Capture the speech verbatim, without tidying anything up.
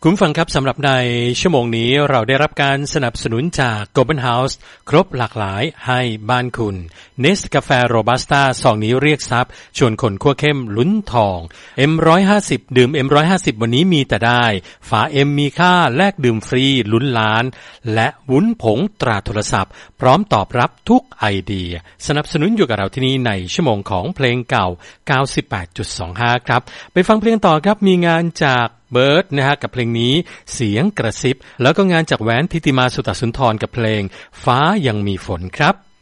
คุณฟังครับสำหรับในชั่วโมงนี้เราได้รับการสนับสนุนจาก Goben House ครบหลากหลายให้บ้านคุณ Nest กาแฟโรบัสต้าซองนี้เรียกทรัพย์ชวนคนคั่วเข้มลุ้นทอง เอ็ม หนึ่งร้อยห้าสิบ ดื่ม เอ็ม หนึ่งร้อยห้าสิบ วันนี้มีแต่ได้ฝา M มีค่าแลกดื่มฟรีลุ้นล้านและวุ้นผงตราโทรศัพท์พร้อมตอบรับทุกไอเดียสนับสนุนอยู่กับเราที่นี่ในชั่วโมงของเพลงเก่า เก้าสิบแปดจุดสองห้า ครับไปฟังเพลงต่อครับมีงานจากเบิร์ดนะฮะกับเพลงนี้เสียงกระซิบแล้วก็งานจากแหวนทิติมาสุตสุนทรกับเพลงฟ้ายังมีฝนครับ